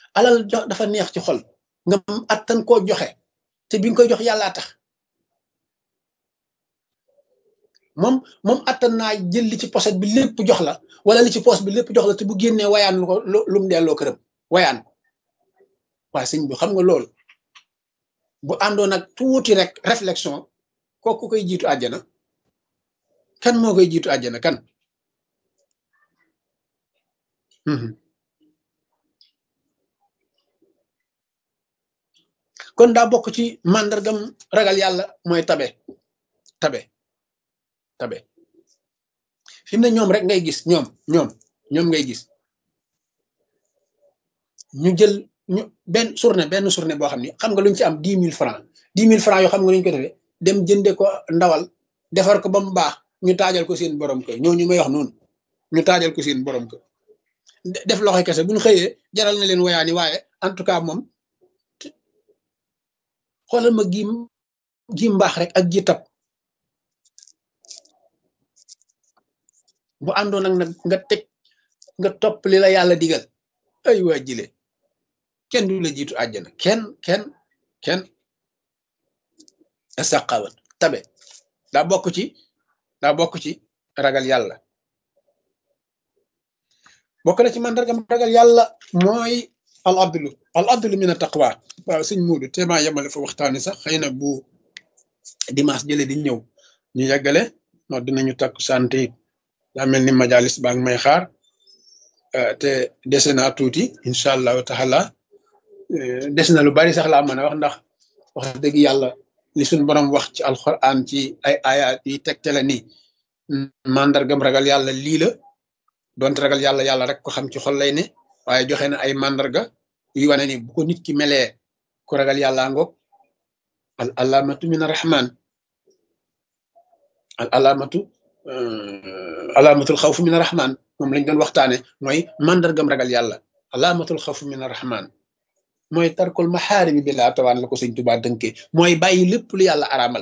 alal dafa neex ci xol nga attan koo joxe te bi nga koy jox yàllaa tax moom attan naa jël li ci poset bi lépp jox la wala li ci poos bi lépp jox la te bu génnee wayaan lu ko lu mu delloo këram wayaan waaye sëñ bi xam nga loolu bu àndoon ak tuuti rek réflexion kooku koy jiitu àjjana kan moo koy jiitu àjjana kan kon daa bokk ci màndargam ragal yàlla mooy tabe fi mu ne ñoom rek ngay gis ñoom ngay gis ñu jël ñu benn journée boo xam ne xam nga luñ ci am 10 000 francs 10 000 francs yoo xam nga luñ ko defee dem jënde ko ndawal defar ko ba mu baax ñu taajal ko seen borom kër ñooñu may wax noonu ñu taajal ko seen borom kër def loxo kese bu ñu xëyee jaral na leen wayaani waaye en tout cas moom xoolal ma gi mbaax rek ak ji tab bu àndoon nag nga topp li la yàlla digal ay waa jile kenn du la jiitu àjjana kenn saqawat tabe daa bokk ci ragal yàlla bokk na ci mandargam ragal yàlla mooy al adlu min taqwa waaw sëñ Muudu te maa yemale fa waxtaani sax xëy na bu dimanche jële di ñëw ñu yeggale no dinañu takku santé daa mel ni majalis baa ngi may xaar te dese naa tuuti incha allahu taala des na lu bari sax laa mën a wax ndax wax dëgg yàlla li suñ borom wax ci alquran ci ay ayat yi tegtale ni mandargam ragal yàlla lii la doonte ragal yàlla rek ko xam ci xol lay ne waaye joxe na ay mandarga yu wane ni bu ko nit ki melee ku ragal yàlla ngoog al alamatu min arrahman al alamatu alamatul xawf min arrahman moom lañ doon waxtaane mooy mandargam ragal yàlla alamatul xawf min arrahman mooy tarkul maxaarimi bi laa tawaan la ko sëñ Tuubaa dënkee mooy bàyyi lépp lu yàlla araamal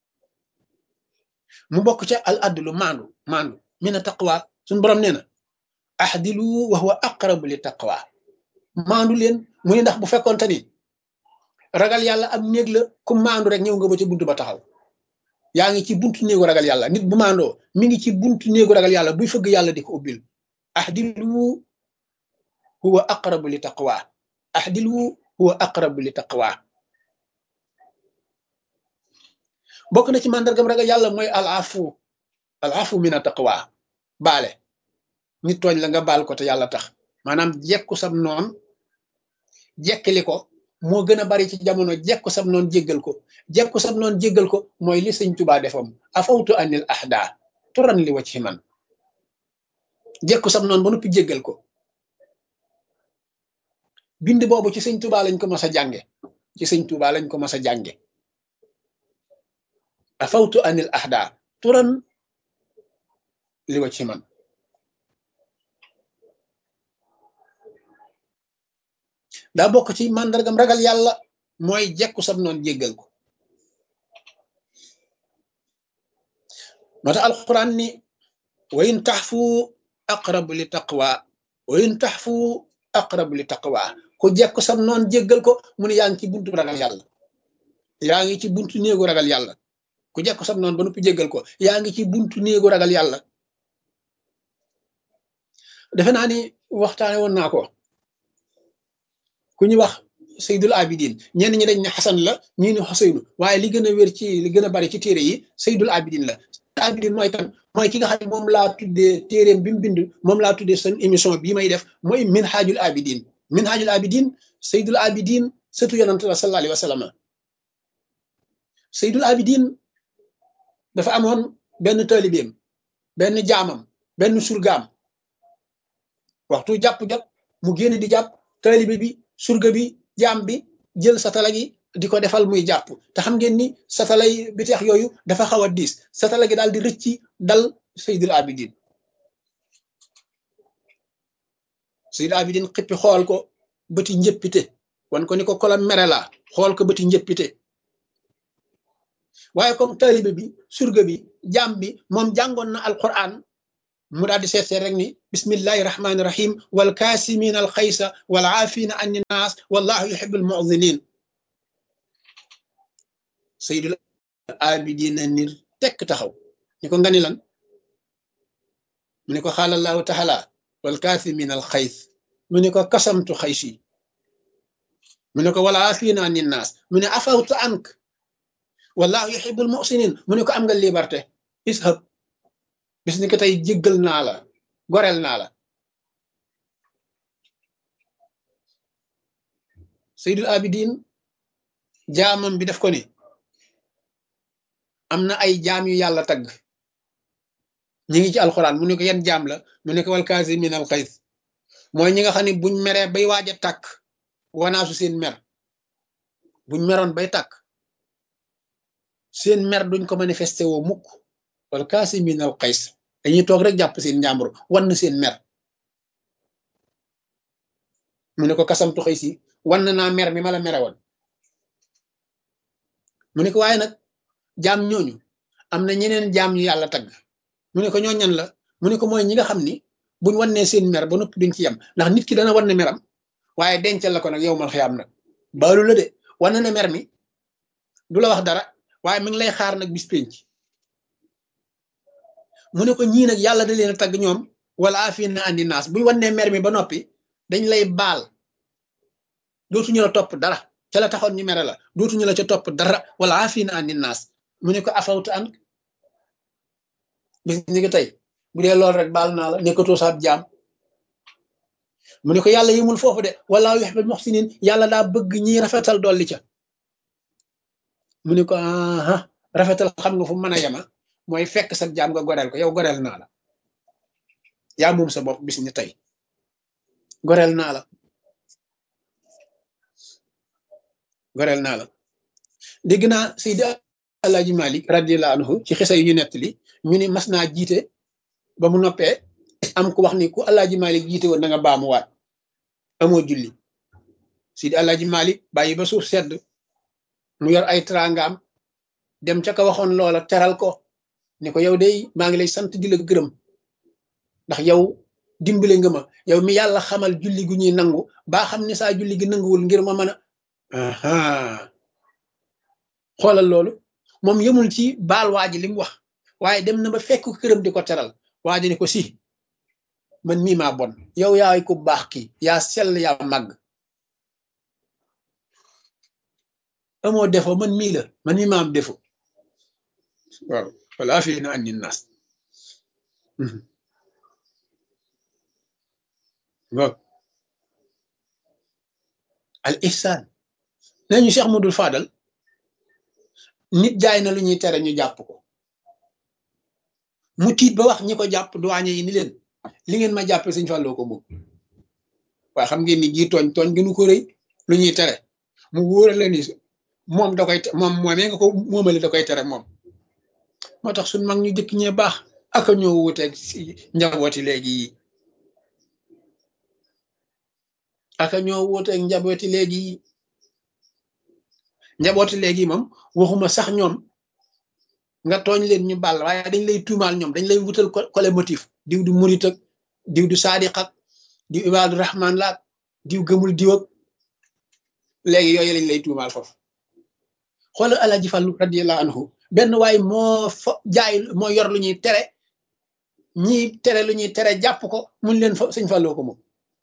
mu bokk ca al adlu maandu min a taqwa suñu borom nee na ahdilu wa huwa aqrabu li taqwa maandu leen mu ni ndax bu fekkoonte ni ragal yàlla am néeg la ku maandu rek ñëw nga ba ca buntu ba taxaw yaa ngi ci buntu néegu ragal yàlla nit bu maandoo mi ngi ci buntu néegu ragal yàlla buy fëgg yàlla di ko ubbil ahdilu huwa aqrabu li taqwa bokk na ci màndargam ragal yàlla mooy al afu min a taqwa baale nit tooñ la nga baal ko te yàlla tax maanaam jekku sab noon jekkili ko moo gën a bari ci jamono jekku sab noon jéggal ko mooy li sëñ Tuubaa defam afawtu anil ahda turan li wacci man jekku sab noon ba noppi jéggal ko bind boobu ci sëñ Tuubaa lañ ko mas a jànge afawtu anil ahda turan li wacci man daa bokk ci màndargam ragal yàlla mooy jekku sab noon jéggal ko moo tax alquran ni wa in taxfu aqrabu li taqwa ku jekku sab noon jéggal ko mu ne yaa ngi ci buntu ragal yàlla yaa ngi ci buntu néegu ragal yàlla ku jekku sab noon ba noppi jéggal ko yaa ngi ci buntu néegu ragal yàlla defe naa ni waxtaane woon naa ko ku ñu wax Seydul Abidin ñenn ñi dañ ne Xasan la ñii ne Xuseynu waaye li gën a wér ci li gën a bari ci téere yi Seydul Abidin la Abidin mooy kan mooy ki nga xam ne moom laa tuddee téereem bi mu bind moom laa tuddee seen émission bii may def mooy Minhajul Abidin Seydul Abidin sëtu Yonent la sallallahu alayhi wa sallam Seydul Abidin dafa amoon benn taalibeem benn jaamam benn surgaam waxtu jàpp jot mu génn di jàpp taalibe bi surga bi jaam bi jël satala gi di ko defal muy jàpp te xam ngeen ni satalay bi teex yooyu dafa xaw a diis satala gi daal di rëcci dal Seydul Abidin xippi xool ko bëti njëppite wan ko ni ko kola mere la xool ko bëti njëppite waaye comme taalibe bi surga bi jaam bi moom jàngoon na alquran mu daal di seet rek ni bismillahi rahmani rahim wal kaasimin al xaysa wal aafina anni naas wallahu yuhibbul mu'dinin sayyidul abidina nir tekk taxaw ni ko nga ni lan mu ne ko xaala allahu taala wal kaasimin al xays mu ne ko kasamtu xaysi mu ne ko wal aafina anni naas mu ne afawtu ank wallahu yuhibbul muhsinin mu ne ko am nga liberté ishab bis ni ko tey jéggal naa la goreel naa la sayyidul abidin jaamam bi def ko ni am na ay jaam yu yàlla tagg ñi ngi ci alxuraan mu ne ko yan jaam la mu ne ko wal kaasimin al xays mooy ñi nga xam ne buñ meree bay waaj a tàkk wanaasu seen mer buñ meroon bay tàkk seen mer duñ ko manifesté woo mukk wal kaasimin al xays dañuy toog rek jàpp seen njàmbur wan na seen mer mu ne ko kasamtu xëy si wan naa mer mi ma la mere woon mu ne ko waaye nag jaam ñooñu am na ñeneen jaam yu yàlla tagg mu ne ko ñoo ñan la mu ne ko mooy ñi nga xam ni buñ wannee seen mer ba noppi duñ ci yem ndax nit ki dana wan ne meram waaye dencal la ko nag yow mal xiyaam nag baalu la de wan na mer mi du la wax dara waaye mi ngi lay xaar nag bis penc mu ne ko ñii nag yàlla da leen a tagg ñoom wala afina andi naas buñ wannee mer mi ba noppi dañ lay baal dootuñu la topp dara ca la taxoon ñu mere la dootuñu la ca topp dara wala afina andi naas mu ne ko afawtu an bis ni ko tey bu dee loolu rek baal naa la nekkatoo saab jaam mu ne ko yàlla yimul foofu de wallahu yuhibbul muhsinin yàlla daa bëgg ñi rafetal dolli ca mu ne ko aha rafetal xam nga fu mën a yema mooy fekk sa jaam nga goreel ko yow goreel naa la yaa moom sa bopp bis ni tey goreel naa la goreel naa la dégg naa Seydi Alaaji Malik radiyallahu anhu ci xisa yu ñu nettali ñu ni mas naa jiite ba mu noppee am ku wax ni ku Alaaji Malik jiite woon na nga baamuwaat amoo julli Seydi Alaaji Malik bàyyi ba suuf sedd mu yor ay trangaam dem ca ka waxoon loola teral ko ni ko yow day maa ngi lay sant di la gërëm ndax yow dimbale nga ma yow mi yàlla xamal julli gu ñuy nangu baa xam ne saa julli gi nanguwul ngir ma mën a xoolal loolu moom yemul ci baal waa ji li mu wax waaye dem na ba fekk këram di ko teral waa ji ni ko si man mii maa bon yow yaay ku baax kii yaa sell yaa màgg amoo defo man mii la man mii maa am defo waaw wala fi na andi naas waaw al ihsan nañu Cheikh Modou Fadal nit jaay na lu ñuy tere ñu jàpp ko mu tiit ba wax ñi ko jàpp duwaañe yi ni leen li ngeen ma jàppee Sëñ Fallou ko moom waaye xam ngeen ni ji tooñ gënu ko rëy lu ñuy tere mu wóoral la ni moom da koy moom moomee nga ko moomale da koy tere moom moo tax suñ mag ñu jëkk ñee baax aka ñoo wuteeg si njabooti léegi yi aka ñoo wuteeg njabooti léegi yi njabooti léegi moom waxuma sax ñoom nga tooñ leen ñu bàll waaye dañ lay tuumaal ñoom dañ lay wutal kole motif diw du murit ak diw du saadiq ak diw ibaadu rahman laak diw gëmul diw ak léegi yooyu lañ lay tuumaal foofu xoolal Alaaji Fallu radiyallahu anhu benn waay moo fa jaay moo yor lu ñuy tere ñi tere lu ñuy tere jàpp ko mun leen fa Sëñ Fallou ko moom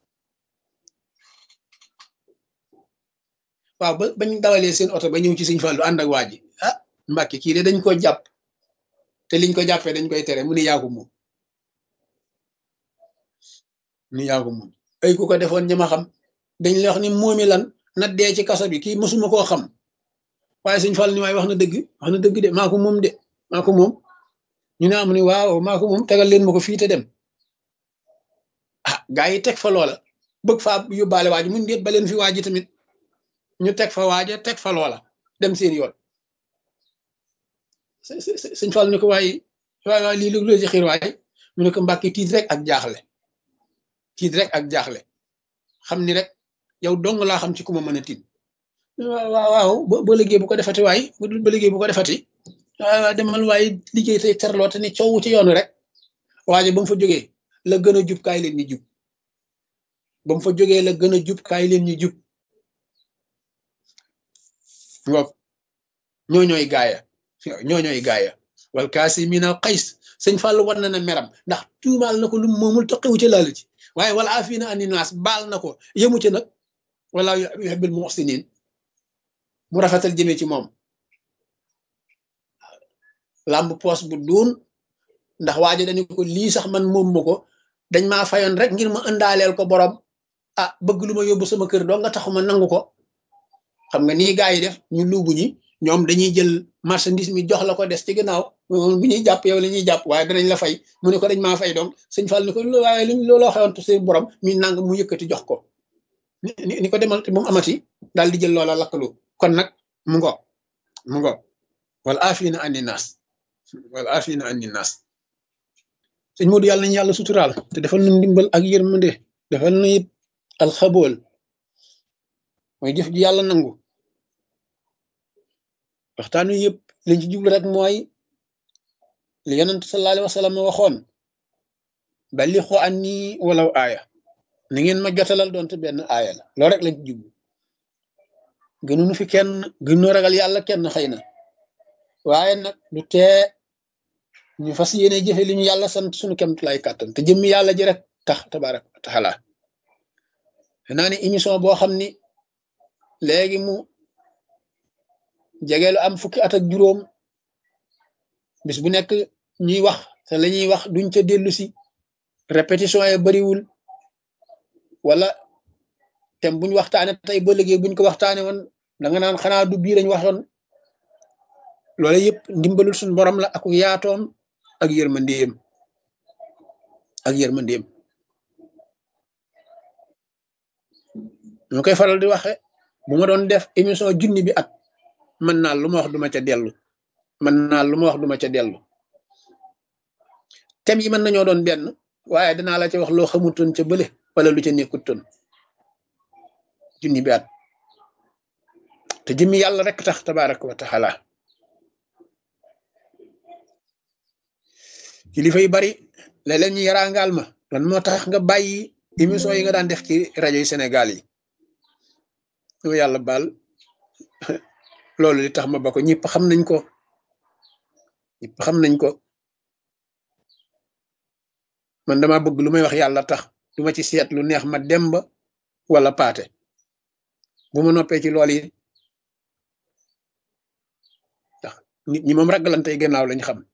waaw ba bañ dawalee seen oto ba ñëw ci Sëñ Fallou ànd ak waa ji ah Mbàkke kii de dañ ko jàpp te liñ ko jàppee dañ koy tere mu ni yaa ko moom ni yaa ko moom ay ku ko defoon ñi ma xam dañ lay wax ni moomi lan na dee ci kaso bi kii mësuma koo xam waaye Sëñ Fallou ni waaye wax na dëgg de maa ko moom de maa ko moom ñu ne am ni waaw maa ko moom tegal leen ma ko fii te dem ah gaa yi teg fa loola bëgg faa yóbbaale waa ji mun déet ba leen fi waa ji tamit ñu teg fa waaja teg fa loola dem seen yoon Sëñ Fallu ne ko waaye lii lu ci xiir waaye mu ne ko Mbàkke tiit rek ak jaaxle xam ni rek yow dong laa xam ci ku ma mën a tiit waaw ba liggéey bu ko defati waaye ba liggéey bu ko defati waaw demal waaye liggéey tey terloo te ni coow ci yoonu rek waaye ba mu fa jógee la gën a jub kaay leen ñu jub ba mu fa jógee la gën a jub kaay leen ñu jub ngoog ñooñooy gaaya ñooñooy gaaya wal kaasimiina al qays sëñ Fallou war na ne meram ndax tuumaal na ko lu moomul toqiwu ci laala ci waaye wala afiina ani naas baal na ko yëmu ci nag wala yuhibbul muhsinin mu rafetal jëmee ci moom làmb poos bu duun ndax waajo dañu ko lii sax man moom ma ko dañ maa fayoon rek ngir ma ëndaaleel ko borom ah bëgg lu ma yóbbu sama kër doo nga taxuma nangu ko xam nga nii gaa yi def ñu luubu ñi ñoom dañuy jël marchandise mi jox la ko des ci ginnaaw bu ñuy jàpp yow la ñuy jàpp waaye danañ la fay mu ne ko dañ maa fay donc sëñ Fall ni ko waaye luñ looloo xewoon seen borom mi nang mu yëkkati jox ko ni ko demal te moom amati daal di jël loola lakkalu kon nag mu ngo wala afina ani naas wala afina ani naas sëñ Modou yàlla nañu yàlla suturaal te defal nu ndimbal ak yërmande defal nu it alxabool mooy jëf ji yàlla nangu waxtaan wi yëpp liñ ci jublu rek mooy li yonent sallallahu alayhi wa sallam waxoon ballighu anni walaw aaya ni ngeen ma jotalal doonte benn aaya la loolu rek lañ ci jublu gënuñu fi kenn gënoo ragal yàlla kenn xëy na waaye nag du tee ñu fas yéene jëfe li ñu yàlla sant suñu kemtulaay kàttan te jëmmi yàlla ji rek tax tabaaraka wa taala naa ni émission boo xam ni léegi mu jegeelu am fukki at ak juróom bis bu nekk ñuy wax te la ñuy wax duñ ca dellu si répétition yi bariwul wala tem buñ waxtaane tey ba léegi buñ ko waxtaane woon da nga naan xanaa du bii lañ waxoon loolu yëpp ndimbalul suñu borom la ak yaatoom ak yërmandeem ñu koy faral di waxe bu ma doon def émission junni bi at mën naa lu ma wax duma ca dellu thème yi mën nañoo doon benn waaye danaa la ca wax loo xamutoon ca bële wala lu ca nekkutoon junni bi at te jëmmi yàlla rek tax tabaraka wa taala kilifa yu bari léeg-léeg ñu yaraangaal ma lan moo tax nga bàyyi émission yi nga daan def ci rajo yi Sénégal yi yow yàlla baal loolu li tax ma ba ko ñëpp xam nañ ko man dama bëgg lu may wax yàlla tax du ma ci seet lu neex ma demba wala paate bu ma noppee ci loolu yi ndax nit ñi moom ragalantey gannaaw lañ xam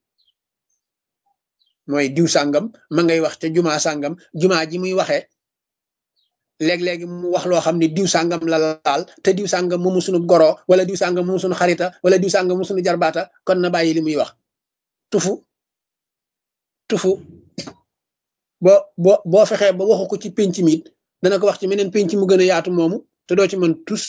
mooy diw sàngam ma ngay wax ca jumaa sàngam jumaa ji muy waxee léeg-léegi mu wax loo xam ne diw sàngam la laal te diw sàngam moomu suñu goro wala diw sàngam moomu suñu xarita wala diw sàngam moomu suñu jarbaata kon na bàyyi li muy wax tufu boo fexee ba waxu ko ci penc mi it dana ko wax ci meneen penc mu gën a yaatu moomu te doo ci mën tus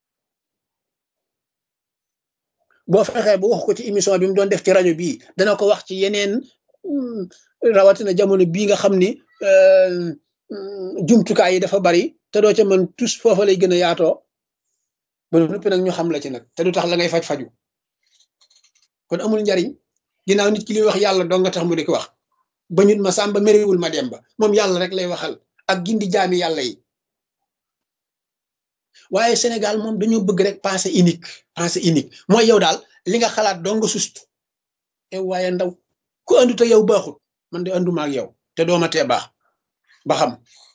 boo fexee ba waxu ko ci émission bi mu doon def ci rajo bii dana ko wax ci yeneen rawatina jamono bii nga xam ni jumtukaay yi dafa bari te doo ca mën tus foofa lay gën a yaatoo ba noppi nag ñu xam la ci nag te du tax la ngay faju kon amul njariñ ginnaaw nit ki li wax yàlla dong nga tax mu di ko wax ba ñut ma sàmba mériwul ma dem ba moom yàlla rek lay waxal ak gindi jaami yàlla yi waaye Sénégal moom dañoo bëgg rek pensée unique mooy yow daal li nga xalaat dong nga sust waaye ndaw ku andu te yow baaxul man de anduma ak yow te dooma tee baax ba xam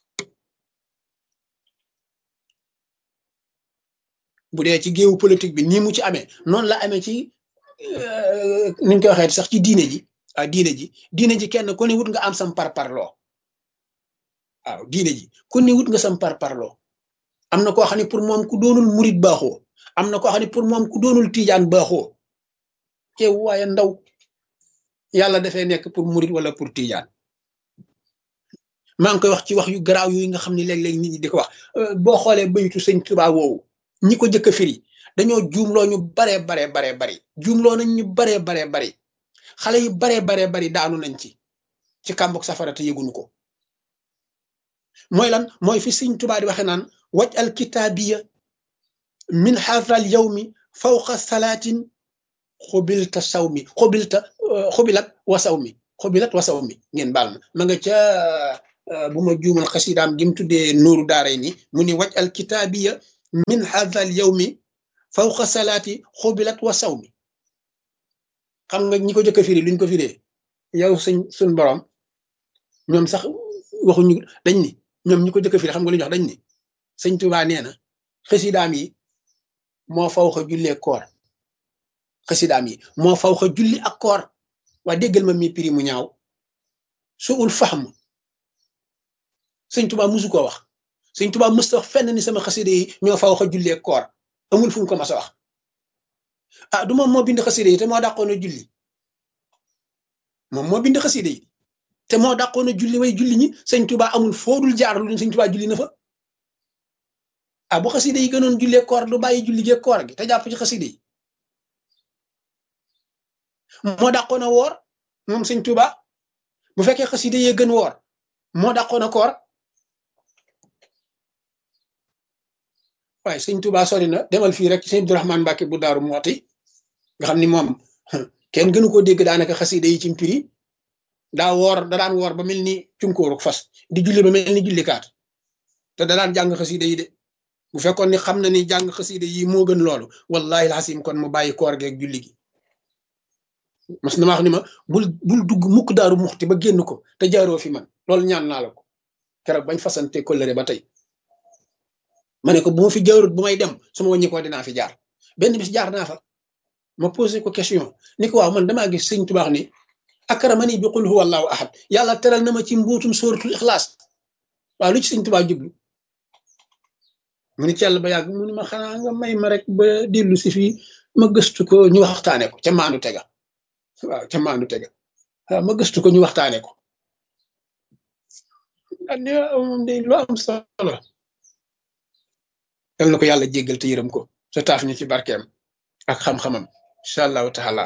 bu dee ci géewu politique bi nii mu ci amee noonu la amee ci niñ koy waxee sax ci diine ji kenn ku ne wut nga am sam parparloo waaw diine ji ku ne wut nga sam parparloo am na koo xam ne pour moom ku doonul murit baaxoo am na koo xam ne pour moom ku doonul tiijaan baaxoo te waaye ndaw yàlla dafay nekk pour murit wala pour tiijaan maa ngi koy wax ci wax yu garaaw yooyu nga xam ne léeg-léeg nit ñi di ko wax boo xoolee bayitu sëñ Tuubaa woowu ñi ko jëkk a firi dañoo juumloo ñu baree bari juumloo nañ ñu baree bari xale yu baree bari daanu nañ ci kàmbug safara te yëgunu ko mooy lan mooy fi sëñ Tuubaa di waxe naan waj al kitaabiya min xaafral yawmi fawqa salaatin xubilat wa sawmi xubilat wasaw mi ngeen baal ma nga ca bu ma juumal xasidaam gi mu tuddee nuuru daaray ni mu ni waj al kitaabiya min hadha al yawmi fawqa salaati xubilat wasaw mi xam nga ñi ko jëkk a firi luñ ko firee yow suñ borom ñoom sax waxuñu dañ ni ñoom ñi ko jëkk a firi xam nga lu ñu wax dañ ni sëñ Tuubaa nee na xasidaam yi moo fawxa jullee koor xasidaam yi moo fawxa julli ak koor waa déggal ma mi piri mu ñaaw su ul fahm sëñ Tuubaa musu koo wax sëñ Tuubaa musta wax fenn ni sama xasida yi ñoo fawxa jullee koor amul fu mu ko mas a wax ah du moom moo bind xasida yi te moo dàqoon a julli moom moo bind xasida yi te moo dàqoon a julli way julli ñi sëñ Tuubaa amul foodul jaar lu sëñ Tuubaa julli na fa ah bu xasida yi gënoon jullee koor du bàyyi julli gee koor gi te jàpp ci xasida yi moo dàqoon a woor moom sëñ Tuubaa bu fekkee xasida yee gën woor moo dàqoon a koor waaye sëñ Tuubaa sori na demal fii rek sëñ Abdourahmane Mbàkke bu Daaru Muxti nga xam ni moom kenn gënu koo dégg daanaka xasida yi ci mpiri daa woor da daan woor ba mel ni cunkóoruk fas di julli ba mel ni jullikaat te da daan jàng xasida yi de bu fekkoon ni xam na ni jàng xasida yi moo gën loolu wallahi alhasim kon mu bàyyi koor geeg julli gi mas na ma wax ni ma bul dugg mukk Daaru Muxti ba génn ko te jaaroo fi man loolu ñaan naa la ko keroog bañ fasante kóllëre ba tey ma ne ko bu ma fi jaarut bu may dem su ma wàññi ko dinaa fi jaar benn bis jaar naa fa ma posé ko question ni ko waaw man damaa gis sëñ Tuubaa ni akramani bi qul huwa allahu ahad yàlla teral na ma ci mbuutum sóoratul ixlaas waaw lu ci sëñ Tuubaa jublu mu ni ci yàlla ba yàgg mu ni ma xanaa nga may ma rek ba dellu si fii ma gëstu ko ñu waxtaane ko ca maandu tega waaw ca maandu tega waaw ma gëstu ko ñu waxtaane ko andi moom de lu am solo yal na ko yàlla jéggal te yërëm ko te taaf ñu ci barkeem ak xam-xamam incha allahu taala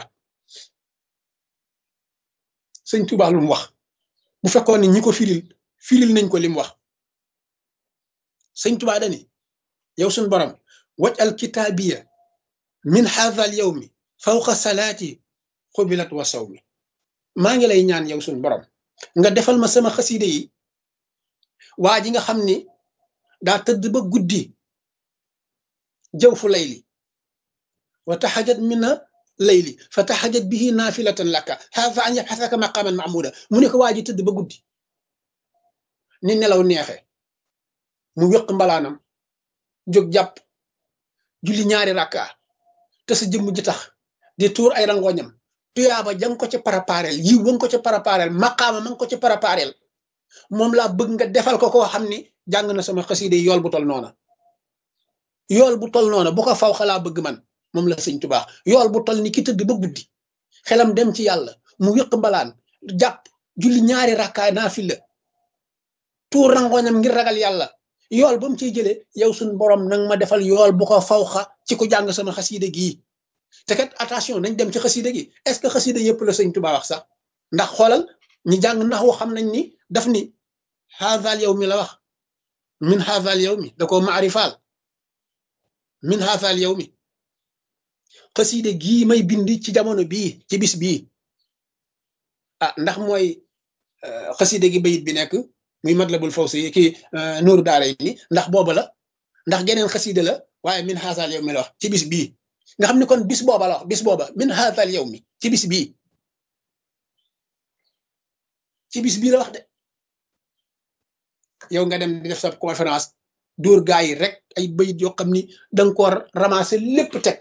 sëñ Tuubaa lu mu wax bu fekkoon ne ñi ko firil nañ ko li mu wax sëñ Tuubaa dani yow suñ borom waj al kitaabiya min hadha al yawmi fawqa salaati xubilat wa sawmi maa ngi lay ñaan yow suñ borom nga defal ma sama xaside yi waa ji nga xam ni daa tëdd ba guddi jëw fu layli wa taxajat mina layli fa taxajat bihi naafilatan laka xaafa an yabxasaka maqaman mahmuda mu ne ko waa ji tëdd ba guddi ni nelaw neexe mu wéq mbalaanam jóg jàpp julli ñaari rakka te sa jëmm ji tax di tuur ay rangoñam tuyaaba jang ko ca parapareel yiw wa nga ko ca parapareel maqaama ma nga ko ca parapareel moom laa bëgg nga defal ko koo xam ni jàng na sama xasida yi yool bu tol noona yool bu tol noona bu ko faw xalaa bëgg man moom la sëñ Tuubaa yool bu tol ni ki tëdd ba guddi xelam dem ci yàlla mu wéq mbalaan jàpp julli ñaari rakkaay naafila tuur rangoñam ngir ragal yàlla yool ba mu ciy jëlee yow suñ borom nang ma defal yool bu ko fawxa ci ku jàng sama xasida gii te kat attention nañ dem ci xasida gi est-ce que xasida yëpp la sëñ Tuubaa wax sax ndax xoolal ñi jàng ndax wu xam nañ ni daf ni haazal yow mi la wax min haazal yow mi da ko maarifaal min haazal yow mi xasida gii may bind ci jamono bii ci bis bii ah ndax mooy xasida gi bayit bi nekk muy matlabul fawsi kii nuuru daara yi ni ndax booba la ndax geneen xasida la waaye min haazal yow mi la wax ci bis bii nga xam ni kon bis booba la wax bis booba min haazal yow mi ci bis bii ci bis bii la wax de yow nga dem di def sa conférence dóor gaa yi rek ay bayit yoo xam ni danga ko ramasser lépp teg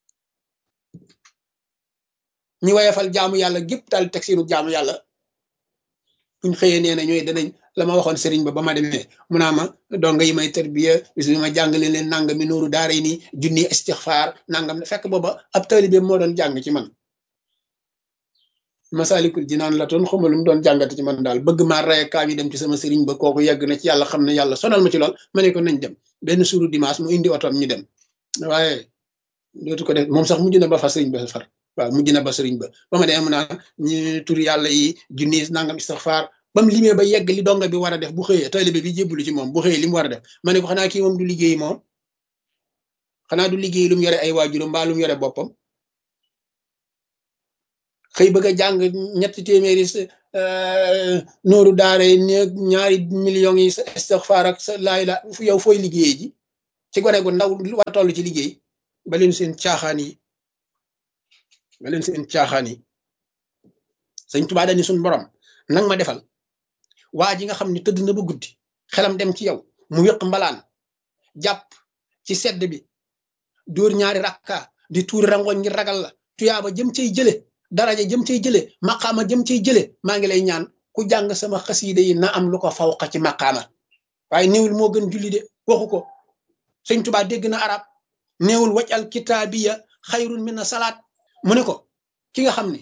ñi wayefal jaamu yàlla gépp daal teg seenu jaamu yàlla buñ xëyee nee na ñooy danañ la ma waxoon sëriñ ba ma demee mu naa ma donga yi may tarbiya bis bi ma jàngale leen nangami nuuru daara yi nii junni istixfaar nangam fekk booba ab taalibe moo doon jàng ci man masalikul jinaan la toon xamalum doon jàngate ci man daal bëgg maa raye kaa yi dem ci sama sëriñ ba kooku yegg na ci yàlla xam ne yàlla sonal ma ci lool ma ne ko nañ dem benn suuru dimanche mu indi otoom ñu dem waaye dootu ko def moom sax mujj na ba fa sëriñ ba far waaw mujj na ba sëriñ ba ba ma demee mu naa ñu tur yàlla yi junni nangam istixfaar ba mu limee ba yegg li donga bi war a def bu xëyee taalibe bi jébbalu ci moom bu xëyee li mu war a def ma ne ko xanaa kii moom du liggéey moom xanaa du liggéey lu mu yore ay waajuram mbaa lu mu yore boppam xëy bëgg a jàng ñetti téeméeri nooru daara yi ne ñaari millions yi sa istixfaar ak sa laay la yow fooy liggéey ji ci gone gu ndaw war toll ci liggéey ba leen seen caaxaan yi ba leen seen caaxaan yi sëñ Tuubaa dañu suñ borom nang ma defal waa ji nga xam ne tëdd na ba guddi xelam dem ci yow mu wéq mbalaan jàpp ci sedd bi dóor ñaari rakka di tuuri rangoñ ngir ragal la tuyaaba jëm cay jële daraja jëm cay jële maqaama jëm cay jële maa ngi lay ñaan ku jàng sama xasiida yi na am lu ko fawqa ci maqaama waaye néewul moo gën julli de waxu ko sëñ Tuubaa dégg na arab néewul waj al kitaabiya xayrun min na salaat mu ne ko ki nga xam ne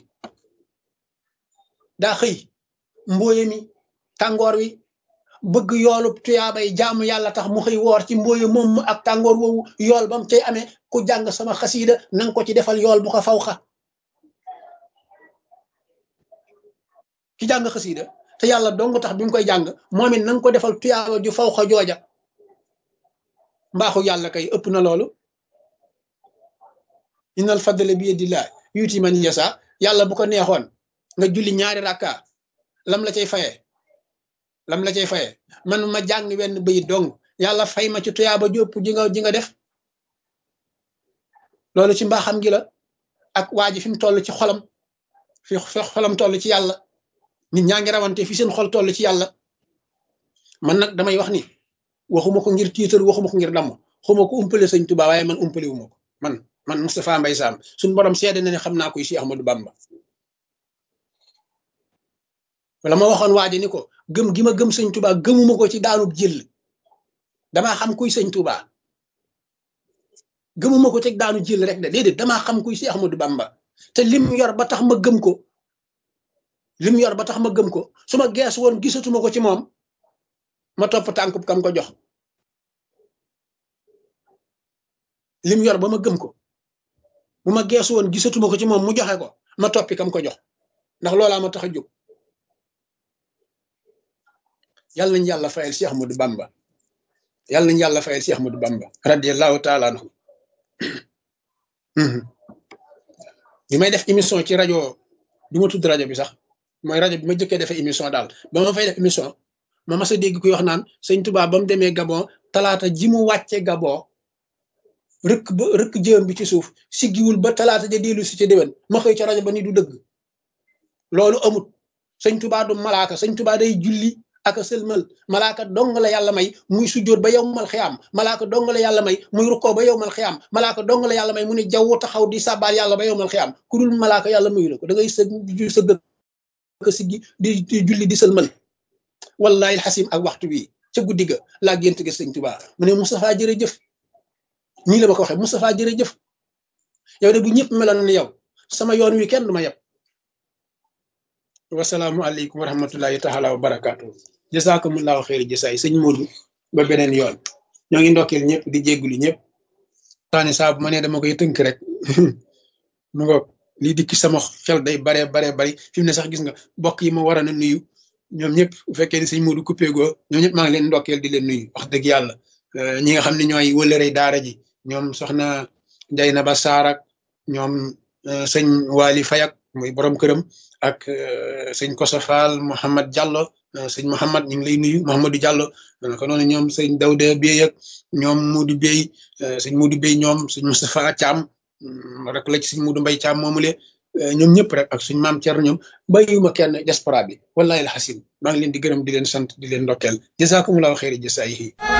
daa xëy mbooye mi tàngoor wi bëgg yoolub tuyaabay jaamu yàlla tax mu xëy woor ci mbooye moom ak tàngoor woowu yool bam cay amee ku jàng sama xasiida nanga ko ci defal yool bu ko fawqa ki jàng xasiida te yàlla dong tax bi mu koy jàng moom it nanga ko defal tuyaaba ju fawqa jooja mbaaxu yàlla kay ëpp na loolu innal fadla bi yadillah yuuti man yasa yàlla bu ko neexoon nga julli ñaari rakka lam la cay faye man ma jàng wenn bayit dong yàlla fay ma ci tuyaaba ju ëpp ji nga def loolu ci mbaaxam gi la ak waa ji fi mu toll ci xolam fi xolam toll ci yàlla nit ñaa ngi rawante fi seen xol toll ci yàlla man nag damay wax ni waxuma ko ngir tiitar waxuma ko ngir damm xuma ko umpale sëñ Tuubaa waaye man umpale wu ma ko man Moustapha Mbaye Sam suñu borom seede na ne xam naa koy Cheikh Ahmadou Bamba wala ma waxoon waa ji ni ko gëm gi ma gëm sëñ Tuubaa gëmuma ko ci daanub jël damaa xam kuy sëñ Tuubaa gëmuma ko teg daanu jël rek de déedéet damaa xam kuy Cheikh Ahmadou Bamba te lim yor ba tax ma gëm ko su ma gees woon gisatuma ko ci moom ma topp tànkub kam ko jox lim yor ba ma gëm ko bu ma gees woon gisatuma ko ci moom mu joxe ko ma toppi kam ko jox ndax loolaa ma tax a jóg yàlla nañu yàlla fayal Cheikh Ahmadou Bamba yàlla nañu yàlla fayal Cheikh Ahmadou Bamba radiyallahu taala anhu bi may def émission ci rajo du ma tudd rajo bi sax mooy rajo bi ma jëkkee defee émission daal ba ma fay def émission ma mas a dégg kuy wax naan sëñ Tuubaa ba mu demee Gabon talaata ji mu wàcce Gabon rëkk jëm bi ci suuf siggiwul ba talaata ja dellu si ca déwén ma xëy ca rajo ba ni du dëgg loolu amut sëñ Tuubaa du malaaka sëñ Tuubaa day julli ak a sëlmal malaaka dong la yàlla may muy sujjóot ba yowmal xiyaam malaaka dong la yàlla may muy rukkoo ba yowmal xiyaam malaaka dong la yàlla may mu ne jaww taxaw di sàbbaal yàlla ba yowmal xiyaam ku dul malaaka yàlla mayu la ko da ngay sëgg ko siggi di julli di sëlmal wallahi alxasim ak waxtu bii ca guddi ga laa gént gi sëñ Tuubaa mu ne Moustapha jërëjëf nii la ma ko waxee Moustapha jërëjëf yow de bu ñëpp meloon na yow sama yoon wi kenn du ma yeb wasalaamu aleykum wa rahmatullahi taala wa barakaatu jasakumullahu xeeri jasaay sëñ Modou ba beneen yoon ñoo ngi ndokkeel ñëpp di jéggulu ñëpp taani saa bu ma nee dama koy tënk rek mu ngoog lii dikki sama xel day bare bari fi mu ne sax gis nga bokk yi ma war a nuyu ñoom ñëpp bu fekkee ni sëñ Modou coupé goo ñoom ñëpp maa ngi leen ndokkeel di leen nuyu wax dëgg yàlla ñi nga xam ne ñooy wëlërey daara ji ñoom soxna Jaynaba Saar ak ñoom sëñ Waly Fayak muy borom këram ak sëñ Kosa Fall Mouhamad Diallo sëñ Mouhamad ñu ngi lay nuyu Mouhamadou Diallo ko noonu ñoom sëñ Dawda Bey ak ñoom Modou Bey sëñ Modou Bey ñoom sëñ Moustapha Thiam rek la ci sëñ Modou Mbaye Thiam moomule ñoom ñëpp rek ak suñ maam Thierno ñoom bàyyiwuma kenn diaspora bi wallahi alxasim maa ngi leen di gërëm di leen sant di leen ndokkeel jazakumullahu xeeri jasaayihi